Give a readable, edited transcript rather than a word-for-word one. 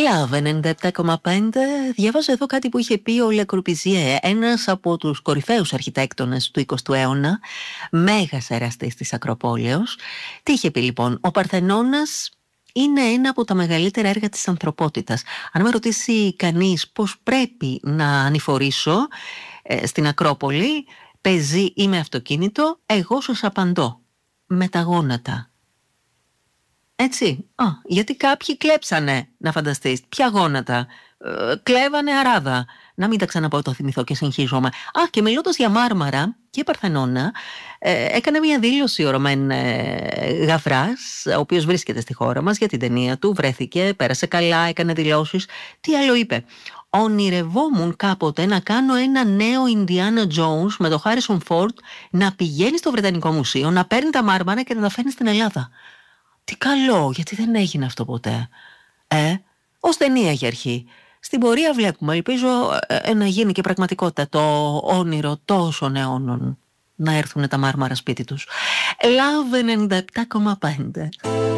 Love 97,5. Διάβαζα εδώ κάτι που είχε πει ο Le Corbusier, ένας από τους κορυφαίους αρχιτέκτονες του 20ου αιώνα, μέγας εραστής της Ακροπόλεως. Τι είχε πει λοιπόν? Ο Παρθενώνας είναι ένα από τα μεγαλύτερα έργα της ανθρωπότητας. Αν με ρωτήσει κανείς πώς πρέπει να ανηφορήσω στην Ακρόπολη, πεζή ή με αυτοκίνητο, εγώ σας απαντώ: με τα γόνατα. Έτσι, γιατί κάποιοι κλέψανε, να φανταστείς. Ποια γόνατα? Κλέβανε αράδα. Να μην τα ξαναπώ, το θυμηθώ και συγχύζομαι. Και μιλώντας για Μάρμαρα και Παρθενώνα, έκανε μια δήλωση ο Ρωμέν Γαβράς, ο οποίος βρίσκεται στη χώρα μας για την ταινία του. Βρέθηκε, πέρασε καλά, έκανε δηλώσεις. Τι άλλο είπε? Ονειρευόμουν κάποτε να κάνω ένα νέο Ιντιάνα Τζόουνς με το Χάρισον Φόρντ, να πηγαίνει στο Βρετανικό Μουσείο, να παίρνει τα μάρμαρα και να τα φέρνει στην Ελλάδα. Τι καλό, γιατί δεν έγινε αυτό ποτέ. Ως ταινία για αρχή. Στην πορεία βλέπουμε, ελπίζω να γίνει και πραγματικότητα το όνειρο τόσων αιώνων, να έρθουν τα μάρμαρα σπίτι τους. Love 97,5.